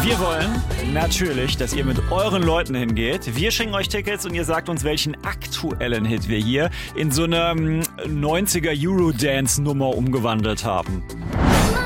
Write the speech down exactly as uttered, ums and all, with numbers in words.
Wir wollen natürlich, dass ihr mit euren Leuten hingeht. Wir schenken euch Tickets und ihr sagt uns, welchen aktuellen Hit wir hier in so eine neunziger Eurodance-Nummer umgewandelt haben.